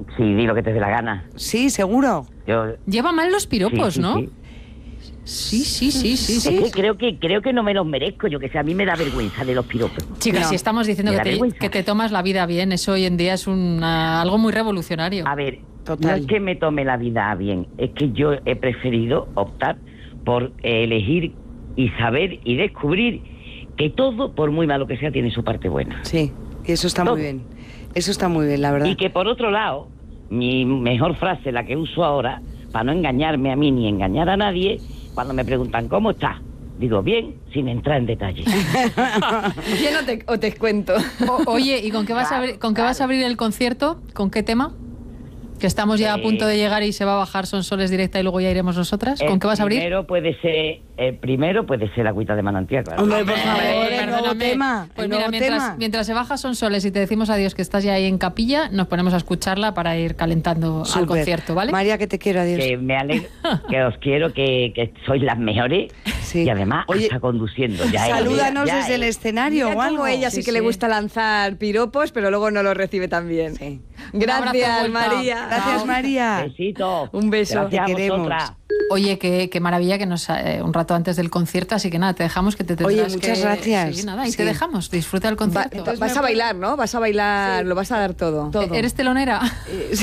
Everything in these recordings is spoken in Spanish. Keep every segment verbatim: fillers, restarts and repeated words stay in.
Sí, di lo que te dé la gana. Sí, seguro. Yo... Lleva mal los piropos, sí, sí, ¿no? Sí. Sí, sí, sí, sí, sí. Es que creo que creo que no me los merezco, yo que sé, a mí me da vergüenza de los piropos. Chicas, no. si estamos diciendo que te, que te tomas la vida bien, eso hoy en día es una, algo muy revolucionario. A ver, Total. no es que me tome la vida bien, es que yo he preferido optar por elegir y saber y descubrir que todo, por muy malo que sea, tiene su parte buena. Sí, y eso está todo. muy bien. Eso está muy bien, la verdad. Y que por otro lado, mi mejor frase, la que uso ahora, para no engañarme a mí ni engañar a nadie, cuando me preguntan ¿cómo estás? Digo, bien, sin entrar en detalle. ¿Bien o te, o te cuento? O, oye, ¿y con qué vas Claro, a abrir, con qué claro. vas a abrir el concierto? ¿Con qué tema? Que estamos ya Eh, a punto de llegar y se va a bajar Sonsoles directa y luego ya iremos nosotras. ¿Con El qué vas a abrir? Primero puede ser, el primero puede ser Agüita de Manantial, claro. Hombre, por Eh, favor, el nuevo perdóname. tema. Pues el mira, nuevo mientras, tema. mientras se baja Sonsoles y te decimos adiós que estás ya ahí en capilla, nos ponemos a escucharla para ir calentando al Súper. concierto, ¿vale? María, que te quiero, adiós. Que me alegro, que os quiero, que, que sois las mejores Sí. y además Oye, hasta conduciendo. Ya es, Salúdanos ya desde es. el escenario Mira o algo. como ella sí, Sí, que le sí. gusta lanzar piropos, pero luego no los recibe tan bien. Sí. Un abrazo, Gracias, vuelta. María. Gracias, Chao. María. Besitos. Un beso. Gracias Te a queremos. vosotras. Oye, qué, qué maravilla que nos eh, un rato antes del concierto, así que nada, te dejamos que te tendrás Oye, muchas que- gracias. Sí, nada, y Sí. te dejamos, disfruta del Va- concierto. entonces vas a bailar, ¿no? Vas a bailar, lo vas a dar todo. Todo. ¿Eres telonera? Sí.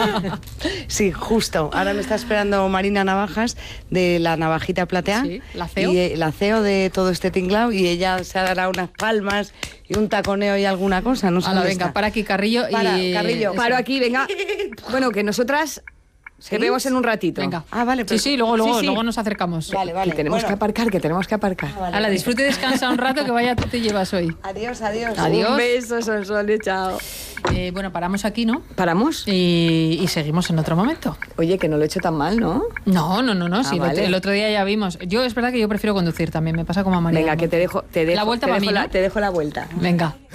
Sí, justo. Ahora me está esperando Marina Navajas de la Navajita Platea. Sí, la C E O. Y, eh, la C E O de todo este tinglao, y ella se hará unas palmas y un taconeo y alguna cosa. No sé Hala, dónde venga, está. para aquí, Carrillo. Para, y... Carrillo. Eso. Paro aquí, venga. Bueno, que nosotras te ¿Sí? vemos en un ratito. Venga. Ah, vale, Sí, pero- sí, luego, luego, sí, sí. luego nos acercamos. Vale, vale. Que tenemos Bueno. que aparcar, que tenemos que aparcar. Vale, Hala, venga. disfruta y descansa un rato, que vaya tú te llevas hoy. Adiós, adiós. Adiós. Un beso, Sonsoles, chao. Eh, bueno, paramos aquí, ¿no? ¿Paramos? Y, y seguimos en otro momento. Oye, que no lo he hecho tan mal, ¿no? No, no, no, no. sí, Ah, el otro- vale. el otro día ya vimos. Yo es verdad que yo prefiero conducir también, me pasa como a María. Venga, que te dejo, te dejo, La vuelta te para dejo mí, la- ¿no? te dejo la vuelta. Venga.